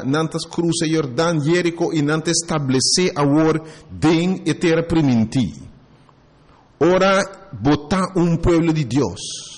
nantas cruza Jordão, Jerico e nantas estabelecer agora den a terra primiti. Ora, botar pueblo de Deus,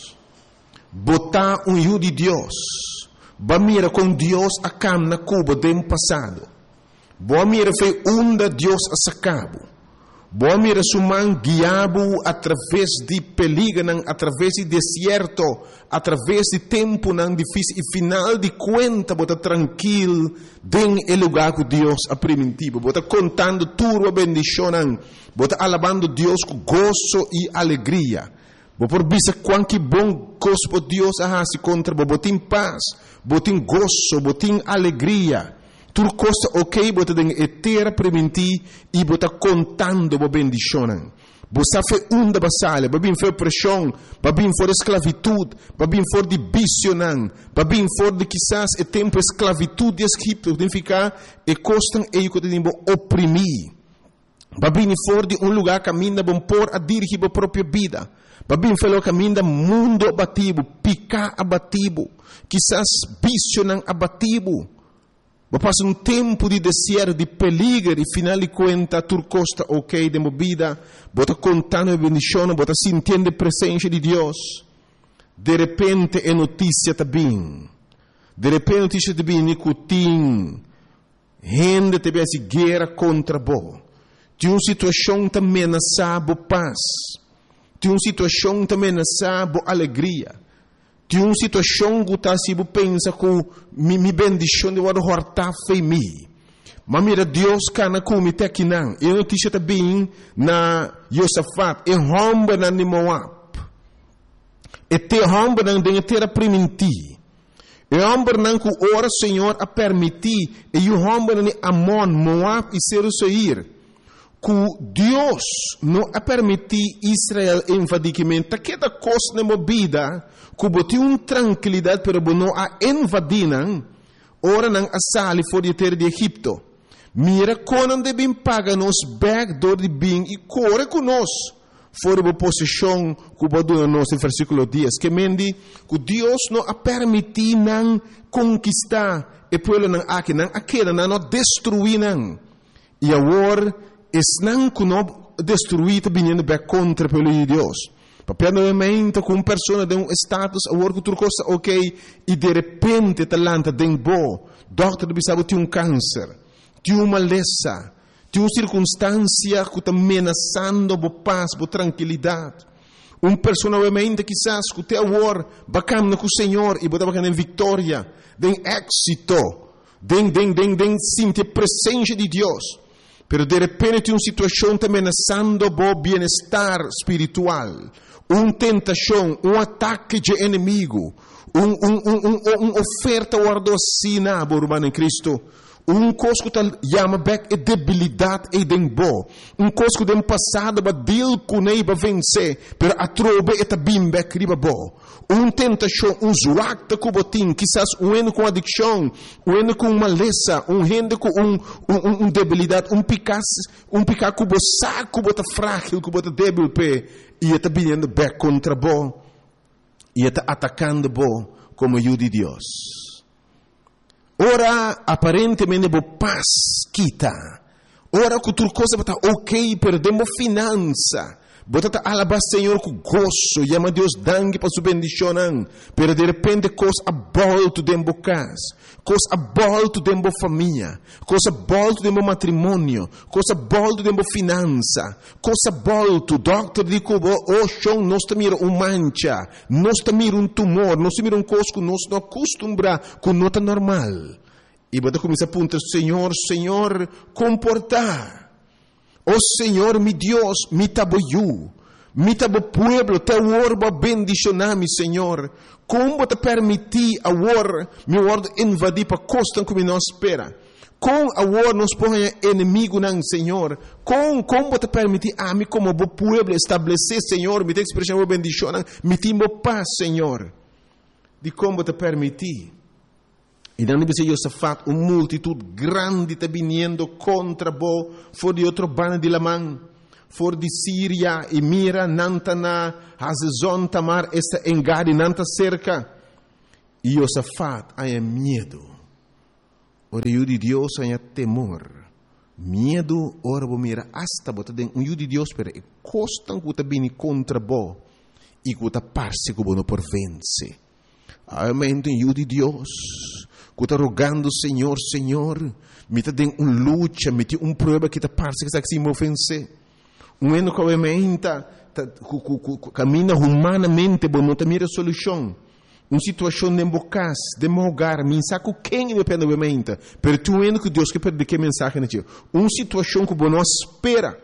botar Hijo de Deus, ba mira com Deus a cam na Cuba dem passado, ba mira foi da Deus a sacabo. Boa mira suman guiabo através de peligro, através de deserto, através de tempo difícil e final de conta, bota tranquilo, den el lugar que Deus a primitivo, bota contando tudo a bendição, bota alabando Deus com gozo e alegria. Bo por bisa quanto bom gozo Deus a se contra, botin paz, botin gozo, botin alegria. Tudo costa ok, bota den etera preventi e bota contando bo bendicionan. Bosa fe da basalha, babin fe pressão, babin for esclavitude, babin for de bicionan, babin for de quizás e tempo esclavitude de Egipto, tem ficar e costan e que tem bo oprimir. Babin for de lugar caminha bom por a dirigir a própria vida. Babin fe lo caminha mundo abativo, picar abativo, quizás bicionan abativo. Passa tempo de deserto, de peligro, e final de conta, tu costa ok de vida, bota contando a bendição, bota sentindo a presença de Deus. De repente é notícia também. De repente notícia também, nicotim. Gente também se guerra contra bo. Tem uma situação também ameaçar bo paz. Tem uma situação também ameaçar bo alegria. Tem uma situação que está se pensa que me bendição de wado horta fei mi. Mas mira Deus cana com me te aqui não. E notícia também na Josafat e romba na Moab. E te romba na den terra primiti. E romba na que ora Senhor a permitir e o romba na Amon, Moab e Seir. Que Deus não a permitir Israel invadimento. Que da coisa na movida. Que botou tranquilidade para não a invadir, ora não a sali fora de terra de Egipto. Mira quando devem pagar nos backdoor de bem e corre conosco. Fora da posição que botou nos no versículo 10, que mendi que Deus não a permitir não conquistar e pueblo não aqui não aquela não destruir não. E agora não que não destruir também back contra o pueblo de Deus. Papel novamente com pessoa de status, agora que tu costa ok, e de repente talanta den bo, doctor bisabo tem câncer, tem uma maleza, tem uma circunstância que está ameaçando bo paz, bo tranquilidade. Pessoa novamente quizás que te agora bacana com o Senhor e botar bacana em vitória, den éxito, den sentir a presença de Deus. Pero de repente tem uma situação que está ameaçando bo bem-estar espiritual. Tentação, ataque de inimigo, oferta guardocina, burmano em Cristo, coisa que chama back e debilidade e dembo, coisa que dem passado ba deal kunei ba vencer, pero a trobe e tabim back riba bo, tentação, zuacta que botin, quizás com adicção, com maleza, gente com debilidade, picar que bo saco, bota frágil, que bota débil pe, e está vindo back contra bo, e está atacando bo como Hijo de Deus. Ora, aparentemente, bo paz quita. Ora, que outra coisa está ok, perdemos finança. Bota alabar Senhor com gozo, chama Deus dangue para sua bendição, pero de repente coisa abolto dentro da casa, coisa abolto dentro da família, coisa abolto dentro do matrimônio, coisa abolto dentro da finança, coisa abolto, doctor diz que o chão nós tamira mancha, nós tamira tumor, nós tamira coisa que nós não acostumbra com nota normal. E bota começa a apontar, Senhor, comportar. Oh Senhor, mi Deus, mi taboyu, mi tabo pueblo, te orba bendicionami, Senhor. Como te permitir agora, mi word invadir para costa como nós espera. Com agora nos põe inimigo não, Senhor. Como te permitir a mim como bo pueblo estabelecer, Senhor, mi te expressão bendição, mi timbo paz, Senhor. De como te permitir. E não deve ser Josafat, uma multitud grande está vindo contra bo, for de outro bando de Lamã, for de Síria, e mira, Nantana, Hazezon, Tamar, esta engade, Nanta cerca. E Josafat, há medo. Ora eu de Deus há temor. Medo, ora vou mira hasta bota den um de Deus para e costan que bini contra bo e que parse que não por vence. Amém, um de Deus. Que rogando Senhor, me tá den luta, me tem prova que parse que se me ofense. Eno que obviamente caminha humanamente, bom não mira solução. Uma situação de embocas, de mogar, mensaco quem depende obviamente, pero tu eno que Deus que perde que mensagem na ti. Uma situação que bom não espera.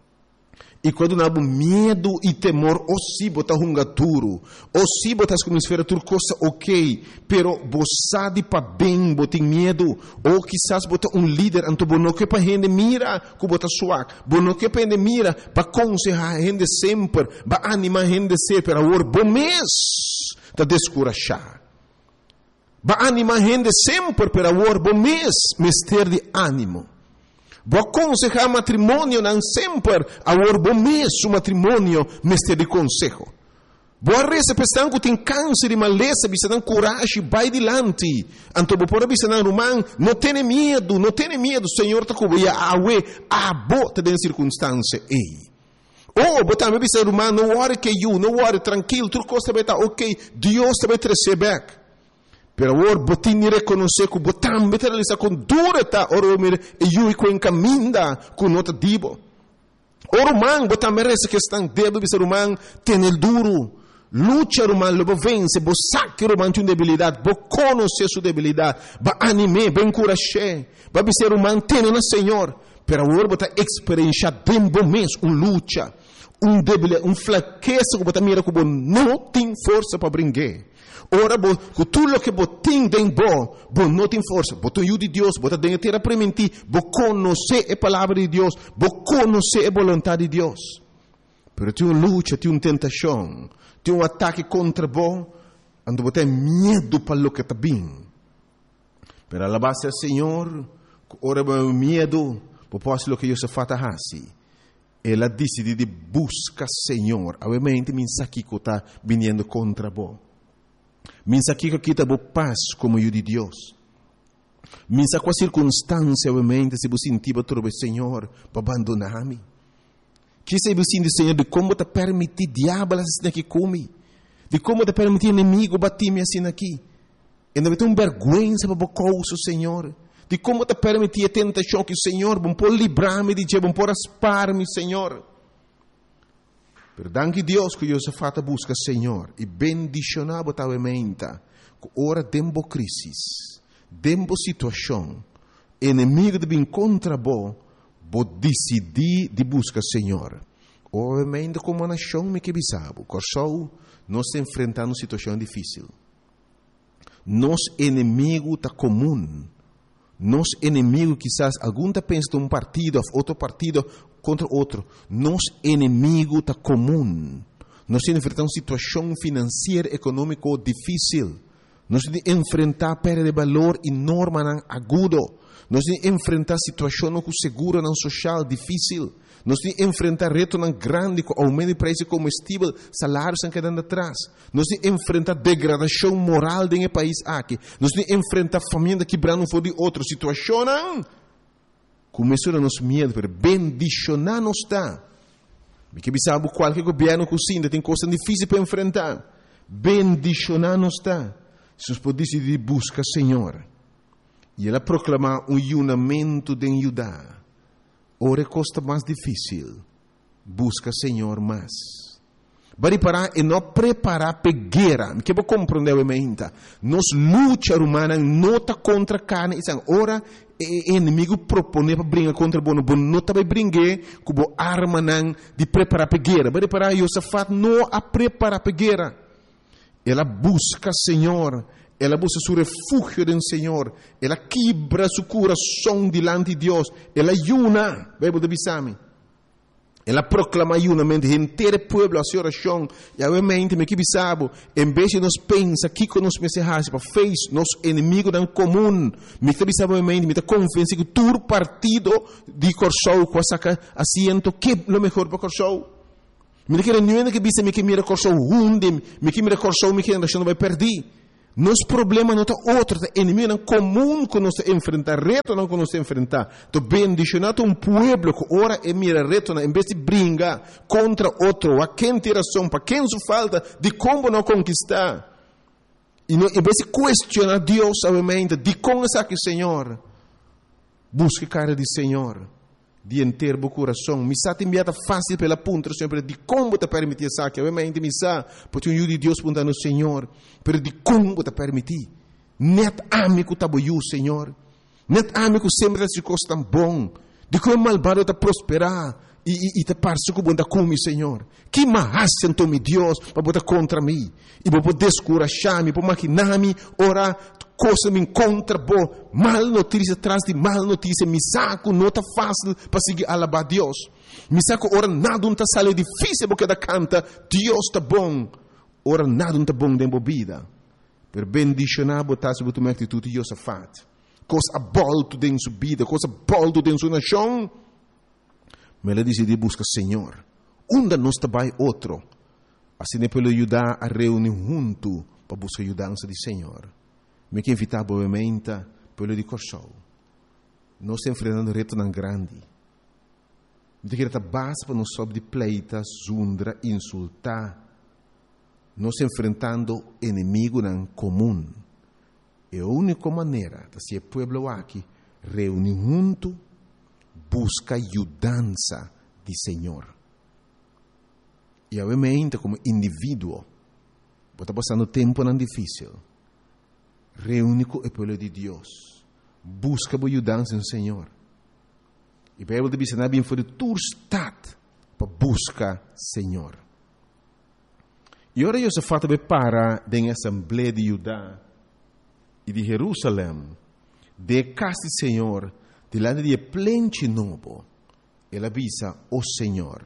E quando não há medo e temor, ou se botar duro, ou se botar como esfera tudo coisa ok, pero você para bem, botar medo, ou quizás botar líder, então não que para gente mira, que botar suave, não que para gente mira, para aconselhar a gente sempre, para animar a gente sempre, para o bom mês, para descorachar. Para animar a gente sempre, para o bom mês, ter de ânimo. Vou aconselhar matrimônio não sempre a bom mês o matrimônio mestre de consejo. Vou arresa pensando que tem câncer e maleza, bisa não coragem, vai adiante. Então vou por bisa não romano, não tenha medo, Senhor tá com a bota de circunstância ei. Oh, botar me bisa romano, não worry que you, não worry tranquilo, tudo costa vai estar ok, Deus te vai trazer back. Pero ora botin reconhecer que botam beteralisa com dureta ora mir e eu com caminda com nota dibo. Ora man botam merece que estão debo bisa romano tem el duro. Lucha romano lobo vence, bo saque romano tem debilidade, bo conhecer sua debilidade, ba anime, ben encorajar, ba bisa romano tem na Senhor. Pero ora botar experiência dembo mês lucha, debilidade, fraqueza que botam mira que bo não tem força para brincar. Ora, com tudo o que botem tem bom não tem força. Botem o de Deus, botem dentro terra prementi, bo conhecer a palavra de Deus, bo conhecer a vontade de Deus. Pero tem uma luta, tem uma tentação, tem um ataque contra bom, ando botem medo para o que está bem. Pero a base do Senhor, ora o medo, por posso o que eu se fata assim. Ela decide de buscar Senhor, obviamente me saque que está vindo contra bom. Minsa que kita bo paz como eu de Deus. Minsa com a circunstância, obviamente, se você sentir para o Senhor, para abandonar-me. Que se você sentir, Senhor, de como te permitir diabo assim aqui come, de como te permitir inimigo bater-me assim aqui. E não tem uma vergonha para o coisa, Senhor. De como te permitir a tentação que o Senhor, bom por livrar-me de bom por aspar-me, Senhor. Perdão que Deus que eu se fata busca Senhor e bendicionar botavamente que ora dembo crisis, dembo situação, inimigo de bem contra bo decidir de buscar Senhor. Obviamente como nação me que bisabo, corso nós enfrentando situação difícil. Nos inimigo tá comum. Nos inimigo quizás algum tá pensa de um partido, outro partido contra outro. Nos inimigo está comum. Nós enfrentamos situação financeira, econômica difícil. Nós enfrentar perda de valor enorme, agudo. Nós enfrentar situação com seguro social difícil. Nós enfrentar reto grande com aumento de preço de combustível, salários estão quedando atrás. Nós enfrentar degradação moral do país aqui. Nós enfrentar família quebrando fora de outra situação. Começou a nos medo, pero bendicionar nos está. Porque sabe qualquer governo que ainda tem coisas difíceis para enfrentar. Bendicionar nos está. Se nós podemos decidir buscar Senhor. E ela proclamar um unimento de ajudar. Ora costa mais difícil. Busca Senhor mais. Vai parar e não preparar para guerra. Que vou compreender obviamente. Nos luta humana não está contra carne. Ora inimigo propõe para brigar contra o bono não está para brigar com a arma de preparar para guerra. Vai parar Josafat não a preparar para guerra. Ela busca Senhor. Ela busca seu refúgio do Senhor. Ela quebra seu coração diante de Deus. Ela ayuna. Vai poder bisame. Ela proclama ayunamento inteiro povo a sua oração. E obviamente me que bisabo, em vez de nos pensa que com nos mensagens para fez nos inimigos dan comum, me que bisabo obviamente me confiança que todo partido de Corsou com saca asiento que lo mejor para Corsou. Me que não é que bisa me que mira Corsou hunde, me que mira Corsou me que a nação vai perder. Nosso problema não é outro, é inimigo não comum que nós enfrentar, reto não que nós enfrentar. Então, bendicionado um pueblo que ora e mira reto, em vez de brigar contra outro, a quem tem razão, para quem se falta, de como não conquistar. E não, em vez de questionar Deus, obviamente, de como é que Senhor, busque cara de Senhor, de inteiro o coração. Me sa te enviada fácil pela punta, sempre de como te permitir isso, obviamente, me sa, porque o de Deus punta no Senhor, pero de como te permitir. Net amigo tá boiu, Senhor. Net amigo sempre se costa bom. De como malvado te prosperar e te parece que bunda come, Senhor. Que mais então me Deus para botar contra mim e para poder descorajar-me, para maquinar-me, orar coisa me contra bo mal notícia atrás de mal notícia, me saco não tá fácil para seguir alabar Deus. Me saco ora nada não tá sale difícil porque da canta Deus tá bom. Ora nada não tá bom dentro da vida. Per bendicionar botar sobre tua atitude Deus a fat. Coisa bolto dentro sua vida, coisa bolto dentro sua nação. Mas ela decide buscar Senhor. Onde nós trabalha outro. Assim é para ajudar a reunir junto para buscar ajudança de Senhor. Me que invitar obviamente pelo de corso. Nós estamos enfrentando reto tão grande. De que base para nós sob de pleita, zundra, insultar. Nós enfrentando inimigo não comum. É a única maneira de ser pueblo aqui reunir junto, busca ajudança de Senhor. E obviamente como indivíduo, está passando tempo não difícil. Reúne com o povo de Deus. Busca a ajudança no Senhor. E a Bíblia diz que bem for tu estado para buscar Senhor. E agora eu se fato para da Assembleia de Judá e de Jerusalém, de casa do Senhor, delante de plente novo, ela avisa o Senhor.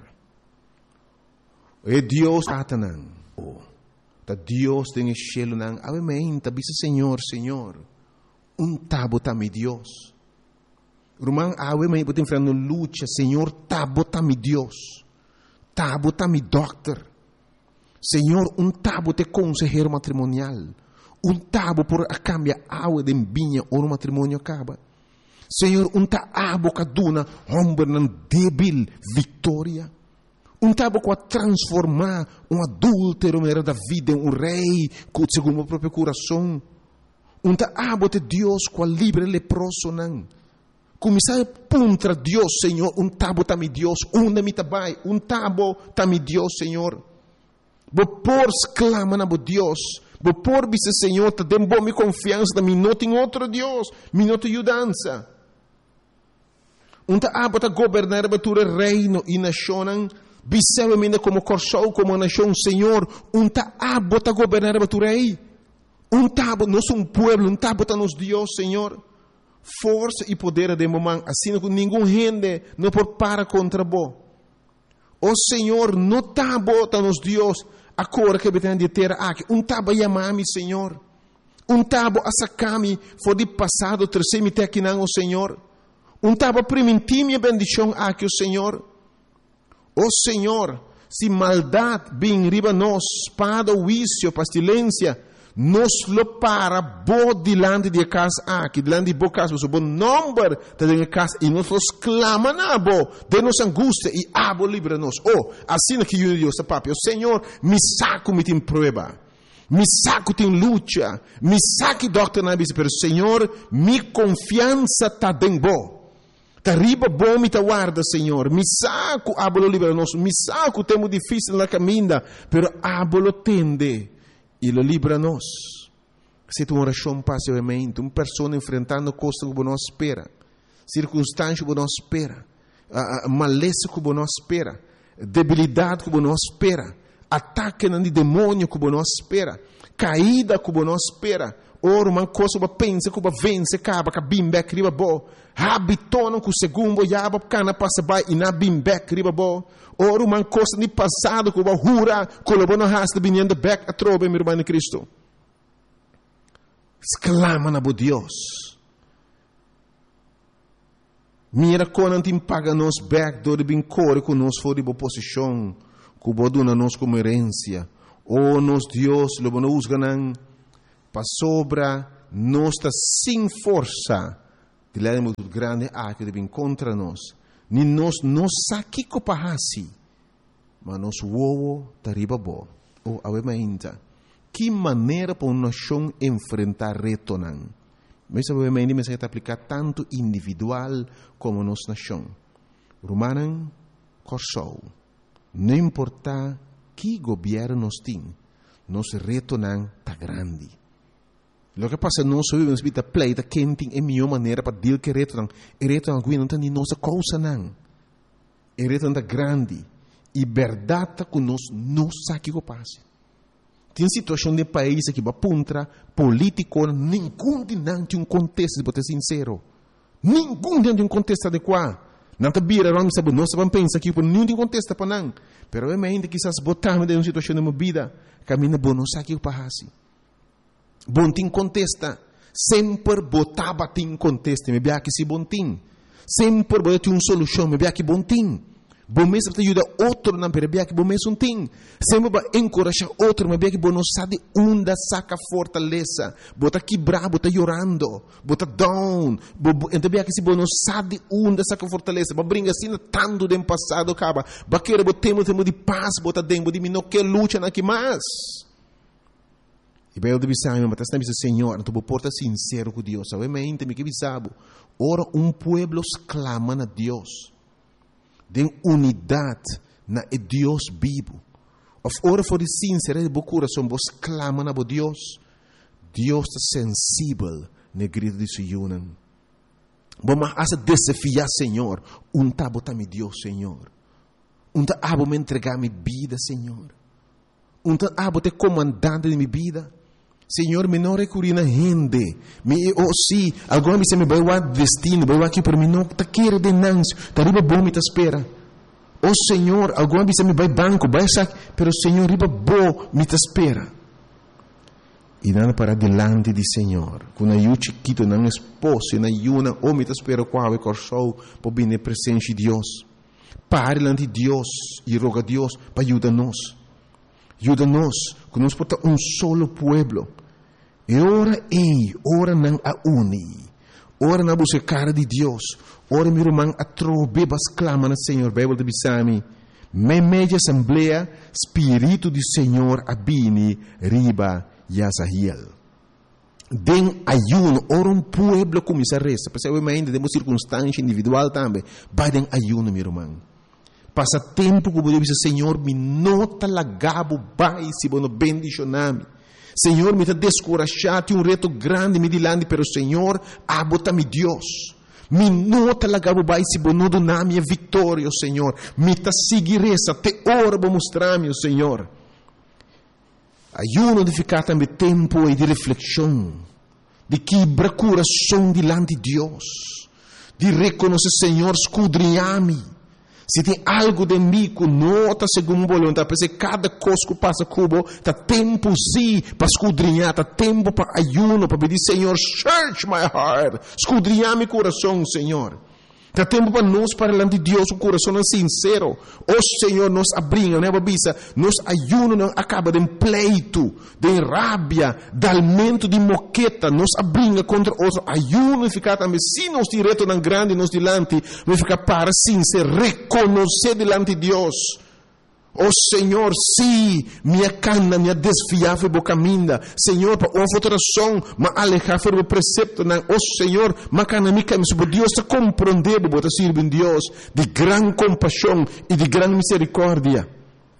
É Deus Satanás. Da Deus tem cielo nang obviamente bisa Senhor tabo tá mi Deus rumang obviamente botem frente luta Senhor tabo tá mi Deus tabo tá mi doctor Senhor tabo te consejero matrimonial tabo por a cambia água de vinha ou no matrimônio acaba Senhor tá abo kaduna homem nan débil vitória tabo com a transformar adúltero da vida em rei segundo o próprio coração. Tabo de Deus com a livre leproso não. Começar a puntra Deus, Senhor. Tabo tá mi Deus. Onde me tabai? Tabo tá mi Deus, Senhor. Por exclama na Deus. Por bisa Senhor, te dem bom mi confiança, mi não tem outro Deus, mi não tem ajudança. Tabo tá governar a reino e nação. Bisewemine como corso, como nação, Senhor, tabo está governar a tu rei. Tabo, nós somos pueblo, tabo está nos Deus, Senhor. Força e poder de momento, assim que nenhum gente não pode parar contra bo. O Senhor, no tabo está nos Deus, a cor que tem de ter aqui. Tabo chamar-me, Senhor. Tabo a sacar-me, foi de passado, terceiro te aqui não, o Senhor. Tabo permitir minha bendição aqui, o Senhor. Oh Senhor, se maldade vem riba nós, espada, vício, pestilência, nos lo para bo dilante de casa aqui, dilante de bo casa, o bom número de casa, e nós clama na bo, de nossa angústia, e abo livra-nos. Oh, assim que eu Deus, papai, o Senhor, me saco me tem prova, me saco tem luta, me saque doctor na bisa, pero Senhor, mi confiança tá dentro bo. Riba bom me guarda, Senhor. Me saco, abolo libera nós. Me saco, temo difícil na caminha, pero abolo tende e lo libera nós. Se tu oração passivamente, uma pessoa enfrentando coisas que não espera, circunstâncias que não espera, maleza que não espera, debilidade que não espera, ataque de demônio que não espera, caída que não espera. Ora, uma coisa que pensa que vence, acaba que bimbek riba bo. Habitono que o segundo yaba cana passa by e na bimbek riba bo. Ora, uma coisa de passado que hura, colabou na rasta vinhando back a trobe, meu irmão em Cristo. Exclama na bo Deus. Mira quando te paga nos back do de bincore que nos for de boa posição, que o boduna nos como herência. Oh, nos Deus, lo não usga não. para sobra, nós está sem força, de lá muito grande que deve contra nós. Ni nós não sabe o que assim, mas nós uou está riba bom. Ou ainda, que maneira para uma nação enfrentar reto não? Mas obviamente me se aplicar tanto individual como nossa nação. Romanan Corsou, não importa que governo nós tem, nosso reto não está grande. O que passa nós vivemos vida pleita quem tem a melhor maneira para dizer que reto não não tem nossa coisa não. O reto está grande e verdade que nós não sabemos o que passa. Tem situação de país que va puntra político, nenhum de não tem contexto, para ser sincero. Nenhum de um contexto adequado. Não está bira, não sabe, nós sabemos pensar que nenhum tem contexto para não. Pero realmente quizás botar-me de uma situação de uma vida, caminha bom, não sabe o que passa. Bom tem contexto, sempre botava tem contexto, me vê que se bom tem. Sempre botava uma solução, me vê que bom tem. Bom mesmo te ajuda outro na perder que bom mesmo tem. Sempre vai encorajar outro, mas que bom não sabe onde saca fortaleza. Bota quebrar, bota chorando, bota down. Então que se bom não sabe onde saca fortaleza. Mas brinca assim tanto do passado acaba. Baqueira botemos tempo de paz, bota dentro de mim não quer luta na que mais. E bem eu deve saber, mas está dizendo Senhor, tu porta sincero com Deus. Sabe me entende que bisabo. Ora pueblo clama a Deus. De unidade na Deus vivo. Of ora for de sincero de coração, vos clama na Deus. Deus está sensível na grito de Sion. Vamos a desafiar, Senhor. Tá botar me Deus, Senhor. Tá abo me entregar minha vida, Senhor. Tá abo te comandante de minha vida. Senhor, me não recurrir na gente. Se agora me vai o destino, vai aqui para mim, não está querendo denúncia, está riba bom me espera. Senhor, agora me vai banco, vai sair, pero Senhor, riba bom me espera. E nada para delante de Senhor, com a chiquito, não esposo, na yuna, ou me espera qual é corso, para vir na presença de Deus. Pare delante de Deus e roga a Deus para ajudar-nos. Ajuda-nos, que nós podemos solo pueblo. E ora não a uni. Ora não buscar de Deus. Ora meu irmão a trobe bas clama na Senhor. Bíblia de Bisami. Media assembleia, Espírito do Senhor abini riba Yazahiel. Den ayuno, ora pueblo começa a resta. Porque obviamente temos circunstância individual também. Vai den ayuno, meu irmão. Passa tempo como Deus diz, Senhor, me nota lagabo vai se bono bendicioname. Senhor, me está descorajado, tem reto grande me dilante, pero Senhor, abota-me Deus. Me nota lagabo vai se bono doname a vitória, Senhor. Me está seguir essa, te ora para mostrar-me, Senhor. Ayuno de ficar também tempo e de reflexão, de quebrar coração dilante de Deus, de reconhecer, Senhor, escudrinhar-me. Se tem algo de mim que não está segundo a vontade, porque cada coisa que passa cubo, está tempo sim para escudrinhar, está tempo para ayuno, para pedir, Senhor, search my heart, escudrinhar meu coração, Senhor. Está tempo para nós, para diante de Deus, o coração é sincero. Senhor, nos abrimos, né, babisa? Nos ayuno não acaba de pleito, de rábia, de aumento de moqueta, nos abrimos contra outro. Ayuno e ficar também, se nós direto tão grande, nos dilante, vai ficar para sincero, reconhecer dilante de Deus. Senhor, sim, minha cana, minha desfiável bocaminda. Senhor, para uma alteração, mas alejar o precepto, não. Senhor, mas cana, minha cana, Deus está compreendendo, bota servir em Deus, de grande compaixão e de grande misericórdia.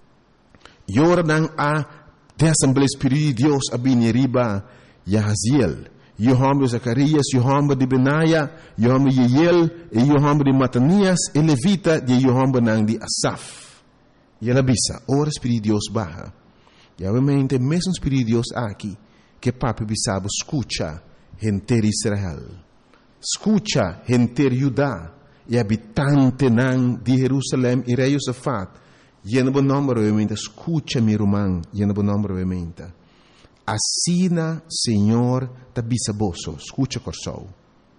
E ora não há de Assembleia Espírito de Deus, a Bineriba, Yahaziel, Yohamba de Zacarias, Yohamba de Benaia, Yohamba de Yeiel, e Yohamba de Matanias, e Levita, de Yohamba não de Asaf. E ela bisa, ora Espírito de Deus barra. E obviamente, mesmo Espírito de Deus aqui, que papo bisabo, escuta, gente de Israel. Escuta, gente de Judá, e habitante de Jerusalém, e rei Josafat. E no bom nome, obviamente, escuta, meu irmão, e no bom nome, obviamente. Assina, Senhor, da bisaboso, escuta, corsou.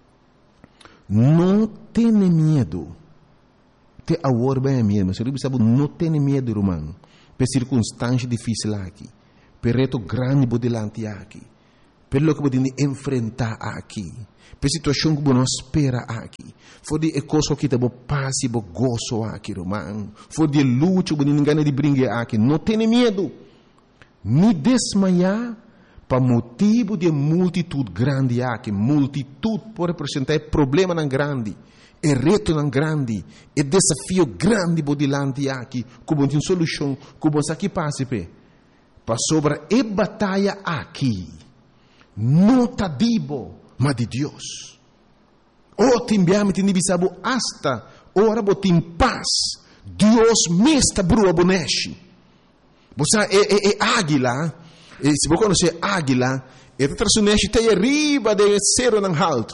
Não tenha medo. Te agora bem mesmo, se você sabe, não tem medo, irmão, por circunstância difícil aqui, por reto grande por delante aqui, pelo que podemos enfrentar aqui, pela situação que nós espera aqui, for de coisa que te paz e gozo aqui, irmão, for de luta que ninguém de brincar aqui, não tenha medo, nem desmaiar, para motivo de multitude grande aqui, multitude pode representar problema não grande, é reto não grande, é desafio grande por delante aqui, como tem solução, como aqui passa para sobre a batalha aqui, não tá dibo, mas de Deus. Oh, timbiame te nibisabo hasta ora botim paz. Deus mesta brua boneshi. Você é águila. Se você conhece águila, ela traz te arriba de cero nang alto.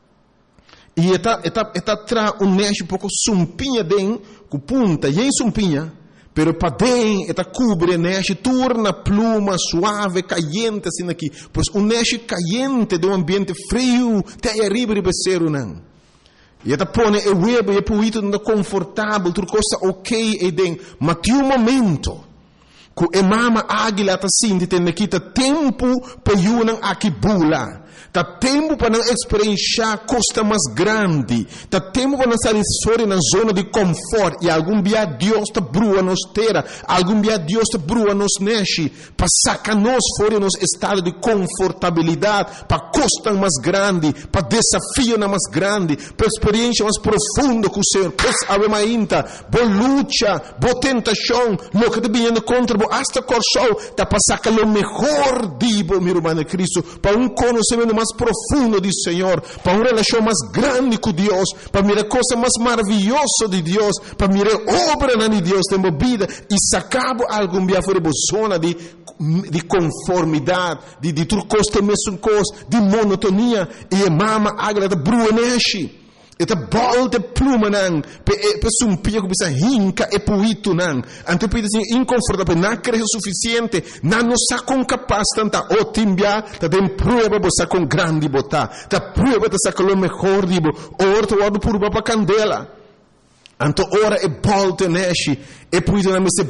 E ela traz neche pouco sumpinha den, com punta, e sumpinha. Pero para dentro, ela cobre neche, torna pluma suave, caliente assim aqui. Pois neche caliente de ambiente frio, até arriba de cero não. E ela põe o web e o puito não confortável, tudo coisa ok e dentro. Mas tem momento que a mama águila está sentindo que tem tempo para ir aqui bula. Tá tempo para não experienciar costa mais grande. Tá tempo para não sair fora na zona de conforto. E algum dia Deus está brua nos terra. Algum dia Deus está brua nos neche. Para sacar nós fora nos estado de confortabilidade. Para costa mais grande. Para desafio mais grande. Para experiência mais profunda com o Senhor. Pois ave mainta. Boa luta. Boa tentação. Lo que está vindo contra. Boa hasta corção. Tá para sacar o melhor dibo, meu irmão Cristo. Para conhecimento mais profundo do Senhor, para uma relação mais grande com Deus, para mirar coisa mais maravilhosa de Deus, para mirar obra de Deus na vida e sacar algum dia fora da zona de conformidade, de tudo coisa mesmo coisa, de monotonia e a mama agrada bruneshi. Eta volta pluma nang, pe sumpia que bisa hinca e puito nang. Ante pide assim inconfortável, não cresce suficiente, não nos com capaz tanta otimbia, tá tem prova você com grande botar, tá prova de sacar o melhor dibo, orto ordo por baba candela. Anto ora e volte neshi e puito na meste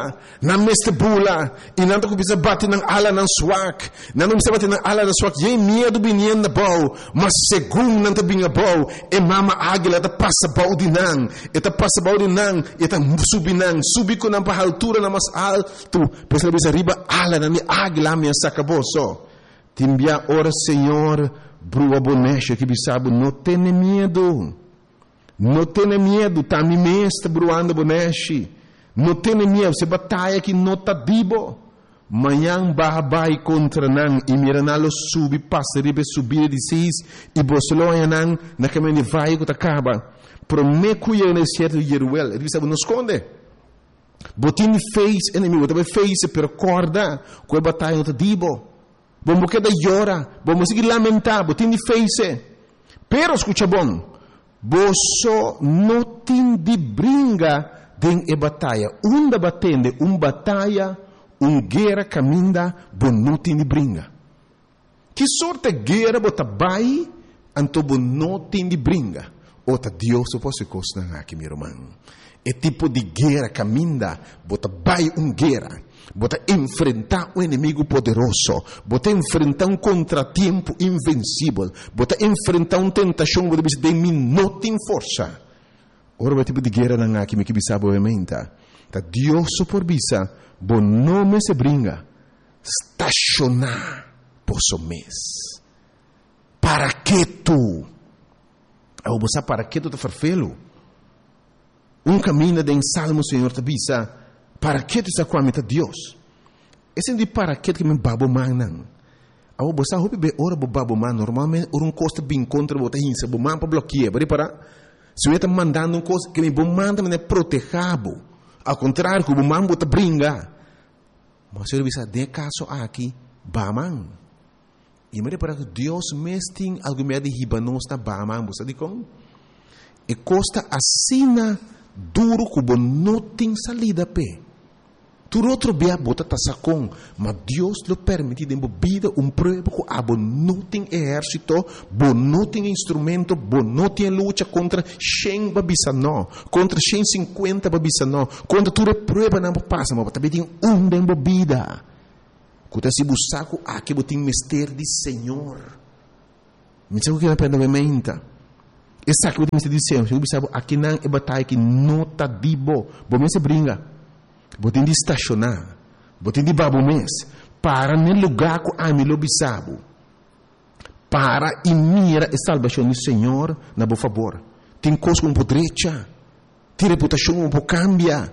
bula e nanto que bisa bate nang ala nang swak, nanto bisa bate nang ala nang swak, ye medo binien na bau, mas segundo nanto binga bau, e mama águila ta passa bau de nang, e ta passa bau de nang, e ta subi com nang pa altura na mas alto, pois ela bisa riba ala nang águila minha sacaboso. Timbia ora Senhor, brua bonecha que bisabo, não tenha medo. Não tenha medo, tá me mesta bruando bonechi. Não tenha medo, se batalha que não tá dibo. Manhã vai contra nan e mira nalo subi passa ribe subir de seis e bosloia nan na caminho vai que acaba. Prometo eu no certo Jeruel, ele sabe não esconde. Botin fez inimigo, também fez percorda com a batalha não tá dibo. Vamos que da llora, vamos seguir lamentar, botin fez. Pero escucha bom. Boso não tem de brinca den e batalha. Batende, batalha, guerra caminda, bom não tem de brinca. Que sorte guerra bota vai, anto bom não tem de brinca. Ota Deus se fosse costa aqui, meu irmão. É tipo de guerra caminda, bota vai guerra. Bota enfrentar um inimigo poderoso, bota enfrentar um contratempo invencível, bota enfrentar uma tentação que você tem não tem força. Ora, o tipo de guerra não há que me sabe obviamente. Tá Deus por bisa, bom nome se brinca, estacionar posso mês. Para que tu? Ao você para que tu te farfelo? Caminho de Salmo Senhor te bisa. Para que tu está com a meta Deus? Esse de para que me babo man. Ao você hope be ora babo man normalmente um costa bem contra bota hinsa bo man para bloquear, para se eu está mandando um coisa que me bom manda me protegabo. Ao contrário, que o man bota brinca. Mas eu bisa de caso aqui baman. E me para que Deus mesting algo me de hibanos na baman, você diz como? E costa assina duro que não tem salida pé. Tu outro dia bota tasacon, mas Deus lo permite de vida prova que abo não tem exército, bo não tem instrumento, bo não tem luta contra 100 babisano, contra 150 babisano, contra tudo prova não passa, mas também tem de vida. Kuta si busaku aqui botin mistério de Senhor. Me sabe o que é para menta? Essa que botin mistério de Senhor. Eu sabe aqui não é batalha que nota dibo. Bom se brinca. Botin de estacionar. Botin de babo mês. Para no lugar que a mim lo bisabo. Para e mira a salvação do Senhor na boa favor. Tem coisa um pouco direita. Tem reputação um pouco cambia.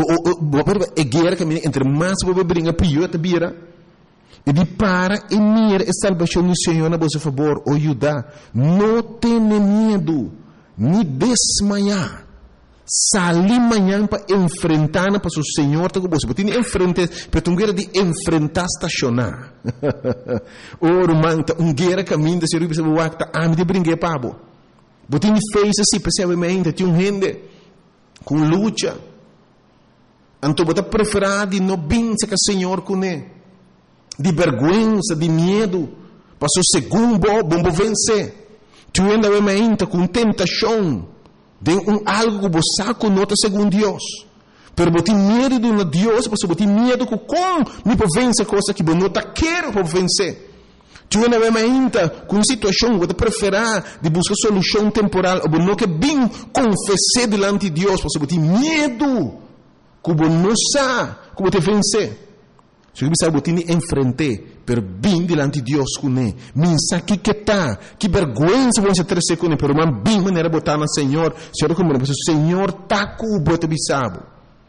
É guerra que entre mais você brinca pior te vira. E de para e mira a salvação do Senhor na boa favor. O Judá, não tenha medo, nem desmaiar. Sali manhã para enfrentar para o Senhor. Você tem que enfrentar, mas tu guerra de enfrentar estacionar. Ora, manta, guerra caminho de ser o acta, de brincar pabo. Você tem que fazer assim, percebamente, tem gente com luta. Então, você preferir de não vencer com o Senhor com ele. De vergonha, de medo. Para o segundo, bom vencer. Tu ainda vai com tentação. De algo que você conota segundo Deus. Pero você tem medo de um Deus, você tem medo que como me pode vencer coisa que você não quer para vencer. Tu ainda vai com uma situação que você preferir de buscar solução temporal, ou não que bem confessar diante de Deus, você tem medo que você não sabe como você vencer. Se você sabe, você tem que enfrentar, pero bem diante de Deus com ele. Mensa que está, que vergonha você ter com ele, pero uma bem maneira botar no Senhor. O Senhor está com o bote bisabo.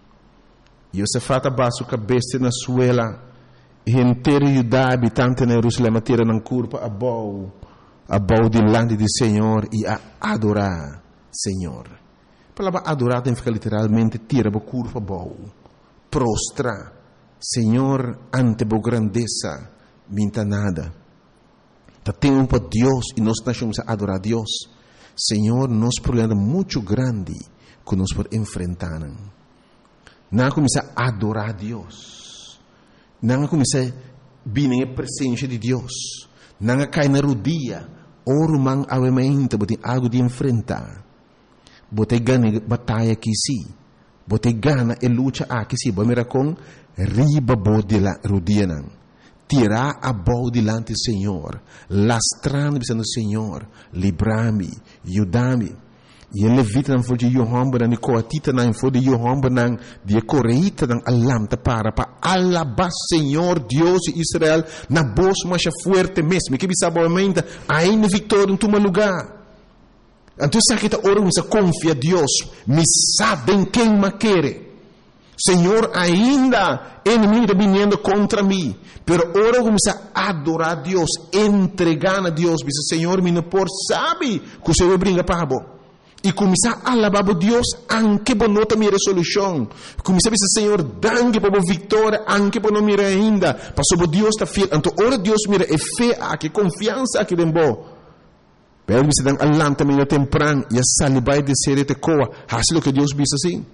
E você fata baixo a cabeça na suela, e inteiro Judá, habitante na Jerusalém, tira na curva a bau diante do Senhor e a adorar Senhor. A palavra adorar tem que ficar literalmente tira a curva a bau, prostra. Senhor, ante a grandeza, minta nada. Tá tempo para Deus e nós estamos a adorar a Deus. Senhor, nosso problema é muito grande que nós podemos enfrentar. Não começar a adorar a Deus. Não começar a vir na presença de Deus. Não cair na rodilha. Oro man avementa, botem algo de enfrentar. Botem ganha batalha aqui sim. Botem gana e luta aqui sim. Vamos ver com riba bode la rodina, tirar a boa delante do Senhor, lastrando pensando Senhor, livrar-me, ajudar-me. E ele levita não foi de Johan, não coatita não foi de Johan, não de correita não alamta para alabar Senhor Deus de Israel na voz mais forte mesmo, que bisa boamente ainda vitória em todo lugar. Então sabe que ora você confia Deus, me sabe quem me quer. Senhor, ainda inimigo vindo contra mim, pero ora começa a adorar a Deus, entregar a Deus, diz Senhor, me não por sabe que o Senhor brinca para bo. E começar a alabar a Deus, anche por nota minha resolução. Começar a dizer Senhor, danke por vitória, anche por não mira ainda, para sobre Deus está fiel. Então ora Deus mira é fé, que confiança aqui dentro bo. Pero me se dan alanta minha temprano e a salibai de ser te coa, assim que Deus diz assim.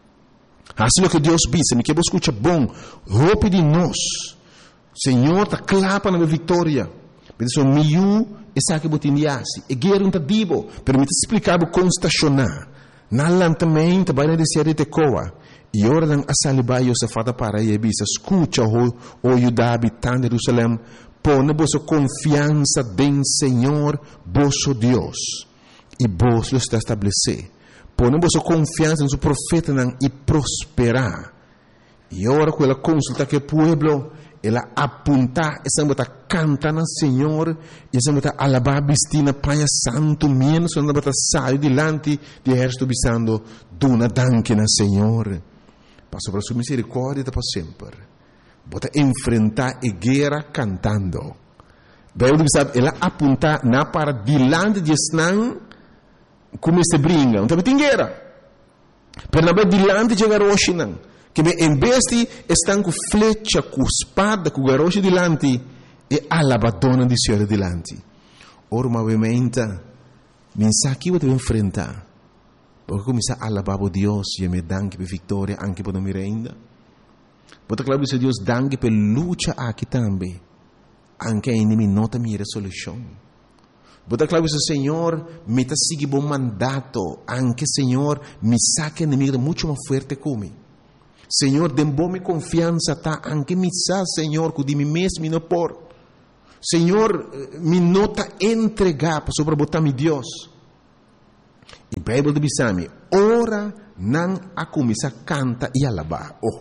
Assim que Deus diz, me quer escutar bom, roupa de nós. Senhor, está clapa na minha vitória. Mas o meu, essa que botin diasi, e guerra não está dibo, permite explicar como estacionar. Na lantamento, vai na descer de coa. E ora dan a saliba e se fata para e bisa, escuta o Judá habitante de Jerusalém, põe vossa confiança em Senhor, vosso Deus, e vos lo está estabelecer. Põe vossa confiança em seu profeta e prosperar. E ora com ela consulta que o povo, ela apunta, essa bota canta na Senhor, e essa bota alabar bistina panha santo menos, essa bota sai delante de exército bisando, duna danke na Senhor. Passo para sua misericórdia para sempre. Bota enfrentar a guerra cantando. Bem, ela apunta na para delante de Esnan, como se brinca, não tem guerra. Pero na delante de Garoshinan, que em vez de estão com flecha, com espada, com garoche delante, e alabadona de Senhor delante. Ora, obviamente, mensagem que você enfrentar, porque começar a alabar a Deus, e me danke por vitória, anche por não me ainda. Porque claro que Deus danke por luta aqui também, anche a inimigo nota minha resolução. Porque claro que o Senhor me está seguindo bom mandato, anche Senhor me saca inimigo muito mais forte comigo. Senhor, dê-me confiança, tá? Anche me sa, Senhor, que de mim mesmo me não por. Senhor, me nota entregar para sobrebotar meu Deus. E a Bíblia diz a mim, ora não a começar a cantar e alabar. Oh,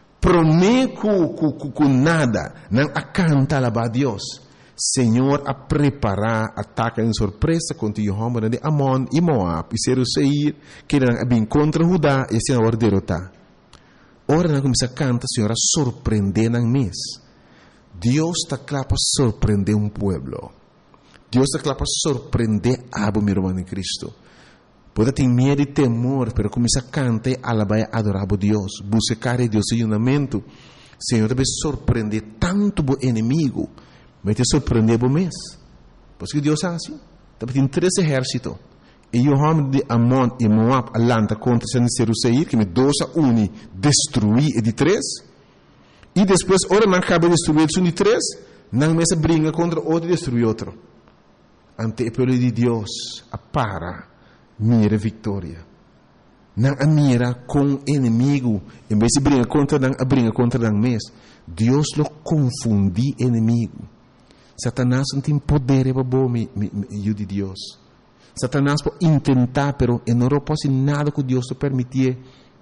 prometo que nada, não a cantar e alabar a Deus. Senhor, a preparar ataque em surpresa contra o homem de Amon e Moab e Seir, que não bem contra Judá e se não derrotar. Ora não começa a cantar, Senhor, a surpreender na mês. Deus está claro para surpreender um povo. Deus está claro para surpreender a meu irmão em Cristo. Pode ter medo e temor, mas começa a cantar e alabar e adorar a Deus. Buscar a Deus em unamento. Senhor, deve surpreender tanto o inimigo, mas te surpreender o mês. Porque Deus é assim. Tem 3 exércitos. E o homem de Amon e Moab alanta contra Seir, que me 2-1 destruir e de 3. E depois, ora não acaba de destruir o de 3, não mais briga contra outro e destrui outro. Ante o povo de Deus, a para, mira vitória. Não a mira com o inimigo, em vez de briga contra não mês. Deus lo confundi inimigo. Satanás não tem poder para o de Deus. Satanás pode tentar, pero não pode nada que Deus te permitir.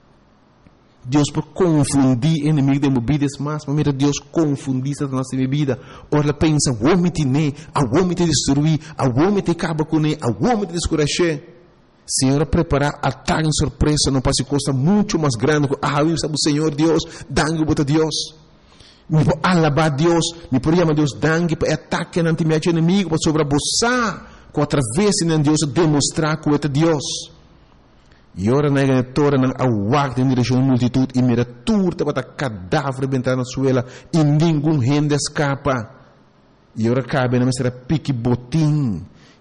Deus pode confundir inimigo de minha vida, mas mira, Deus confundir Satanás de minha vida. Ora, pensa, vou me tener, vou me destruir, vou me acabar com ele, vou me descuracher. Senhor, preparar ataque em surpresa, não pode coisa muito mais grande. Sabe o Senhor Deus, dangue para Deus. Me pode alabar Deus, me pode chamar Deus, dangue para ataque ante meu inimigo, para sobreposar. Através de Deus demonstrar que é Deus. E ora na igreja não aguarda em direção à multitud e mira tudo para cadáver bentar na suela e nenhum gente escapa. E ora cabe na mestra pique botim,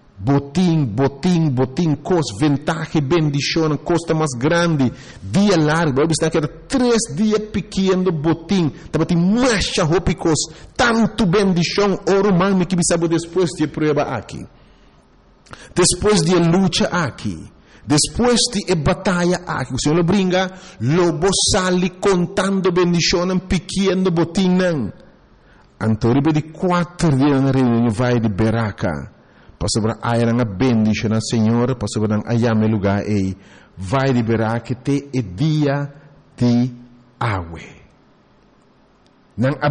cos ventaja, bendição, costa mais grande, dia largo, vai estar que era 3 dias pequeno botim, estava tem mais roupas, tanto bendição, ora humano que sabe depois de prova aqui. Depois de luta aqui, depois de batalha aqui, o Senhor brinca, lobo sali contando bendição pequeno botinho. Antoribe de 4 dias na reunião vai de Beraca, para sobre a bendição do Senhor, para sobre a ayame lugar e vai de Beraca te e dia de água. Não a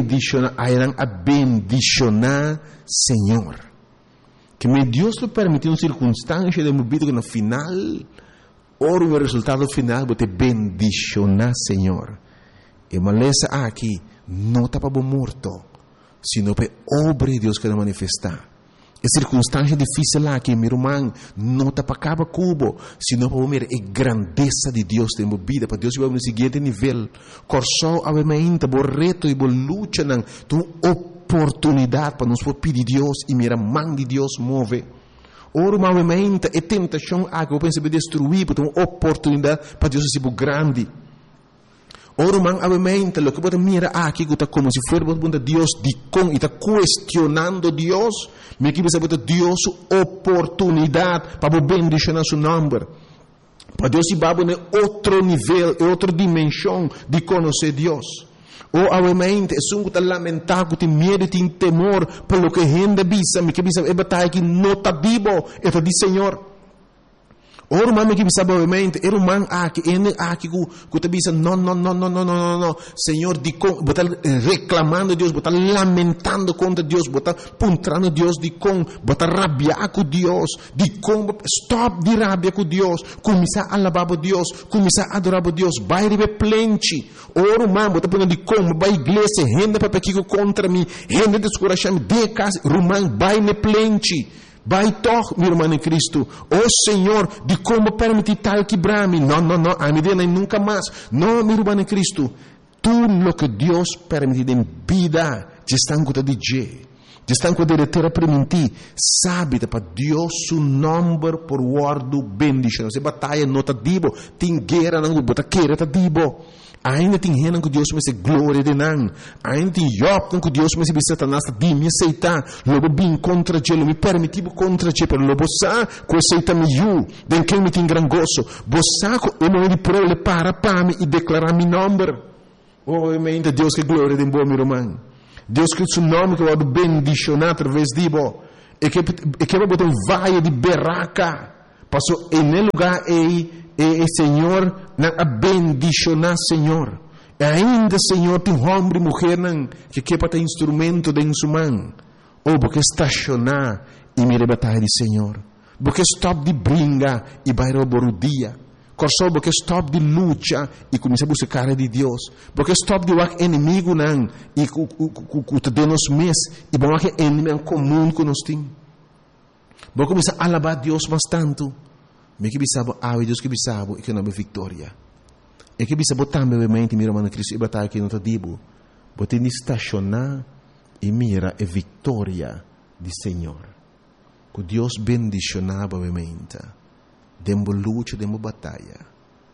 bendicionar Senhor. Que me Deus lhe permitiu uma circunstância de minha vida que no final, ora o resultado final, vou te bendicionar, Senhor. E maleza aqui, não está para morto, sino para obra de Deus que vai manifestar. E circunstância difícil aqui, meu irmão, não está para acabar cubo, sino para ver a grandeza de Deus em minha vida, para Deus vai no seguinte nível. Corsó, obviamente, o reto e a luta, tu oportunidade para nos pedir Deus e mira mão de Deus move. Ora, obviamente, a tentação que eu penso que destruir, porque uma oportunidade para Deus ser grande. Ora, obviamente, o que você mira aqui está como se fosse Deus de com e está questionando Deus, me que você bota Deus oportunidade para bendicionar seu nome. Para Deus se baba em outro nível, em outra dimensão de conhecer Deus. Ou obviamente, é um que lamentar, que tem medo, tem temor, pelo que a gente bisa, me que bisa é batalha que não está vivo, é do Senhor. Ora, mami que bisa obviamente, era um man aqui que te bisa, não, Senhor, botar reclamando Deus, botar lamentando contra Deus, botar puntrando Deus, botar rabiar com Deus, stop de rabia com Deus, começar a alabar a Deus, começar a adorar a Deus, vai receber plente. Ora, mami, botar puntrando vai igreja, gente para pequeno contra mim, gente descorachando, de casa, rumão, vai ne plente. Vai toch, meu irmão em Cristo. Oh Senhor, de como permitir tal quebrar-me? Não, a medida nunca mais. Não, meu irmão em Cristo. Tudo o que Deus permite em vida, já está com o DJ. Já está com a diretora permitir. Sabe, para Deus, o nome por guardo bendição. Se batalha não está dibo, tem guerra, não está querer está dibo. Ainda tem gente que Deus me se glória de não. Ainda tem Job que Deus me se Satanás de me aceitar. Lobo bem contra ele, me permitiu contra ele, pero lobo sa que aceita me you, den que me tem gran gozo. Bosa que o momento de prole para me e declarar meu nome. Oh, ainda Deus que glória de bom meu irmão. Deus que o seu nome que vai bendicionar através de bo. E que vai botar vaia de berraca. Passou em lugar e Senhor a bendicionar Senhor. E ainda Senhor tem homem e mulher que para ter instrumento de sua mão. Ou porque estacionar e me rebatar de Senhor. Porque stop de brinca e vai roubar o dia. Corso porque stop de luta e começa a buscar de Deus. Porque stop de o inimigo não e que te nos mês e bom que inimigo comum que nós temos. Porque começa a alabar Deus mais tanto. Me que bisabo Deus que bisabo e que não é vitória. E que bisabo também mente mira mano Cristo e batalha que não te digo. Bote ni estacionar e mira a vitória do Senhor. Que Deus bendicionava mente. Dembo luta, dembo batalha.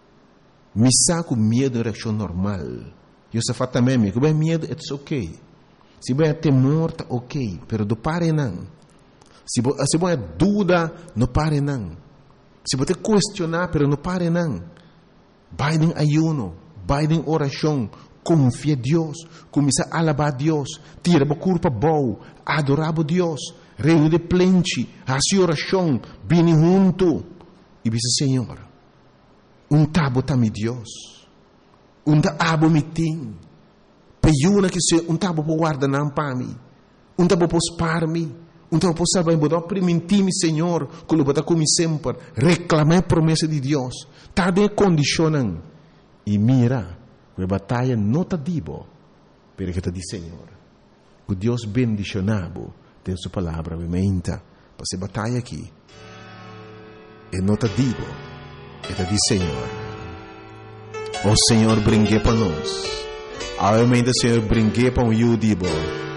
Me saco medo é reação normal. Eu só faço também que bem medo it's okay. Se bem temor tá ok, pero do pare não. Se bem dúvida, não pare não. Se você questionar, pero não pare não. Vai em ayuno, vai em oração, confia em Deus, começa a alabar a Deus, tira a culpa boa, adorar a Deus, reino de plente, a sua oração, vem junto. E diz Senhor, tabo tá mi Deus, tabo me tem, peiuna que se tabo por guardar não para mim, tabo por spar me. Então, posso saber, vou permitir-me, Senhor, que eu vou como sempre, reclamar a promessa de Deus. Está de condicionando. E mira, que a batalha não está dibo, pero que está de Senhor. Que Deus bendicionado tem sua palavra, obviamente, para essa batalha aqui. E não está dibo, está de Senhor. O Senhor brinque para nós. Obviamente, o Senhor brinque para o dibo.